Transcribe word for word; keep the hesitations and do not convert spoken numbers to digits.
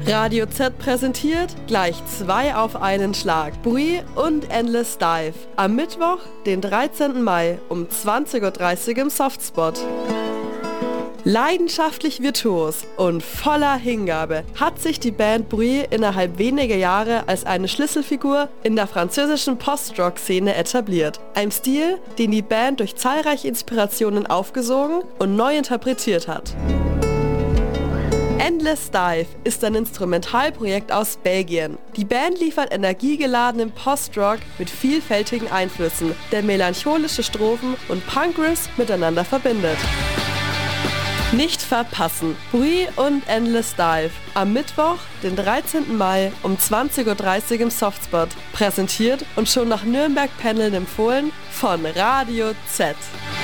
Radio Z präsentiert gleich zwei auf einen Schlag. Bruit und Endless Dive. Am Mittwoch, den dreizehnten Mai um zwanzig Uhr dreißig im Softspot. Leidenschaftlich virtuos und voller Hingabe hat sich die Band Bruit innerhalb weniger Jahre als eine Schlüsselfigur in der französischen Post-Rock-Szene etabliert. Ein Stil, den die Band durch zahlreiche Inspirationen aufgesogen und neu interpretiert hat. Endless Dive ist ein Instrumentalprojekt aus Belgien. Die Band liefert energiegeladenen Post-Rock mit vielfältigen Einflüssen, der melancholische Strophen und Punk-Riffs miteinander verbindet. Nicht verpassen! Bruit und Endless Dive. Am Mittwoch, den dreizehnten Mai um zwanzig Uhr dreißig im Softspot. Präsentiert und schon nach Nürnberg pendeln empfohlen von Radio Z.